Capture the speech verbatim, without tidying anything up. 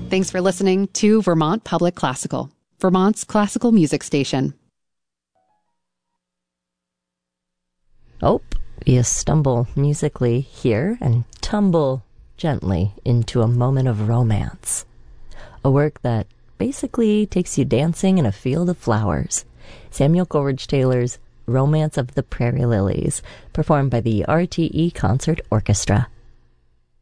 Thanks for listening to Vermont Public Classical, Vermont's classical music station. Oh, you stumble musically here and tumble gently into a moment of romance. A work that basically takes you dancing in a field of flowers. Samuel Coleridge Taylor's Romance of the Prairie Lilies, performed by the R T E Concert Orchestra.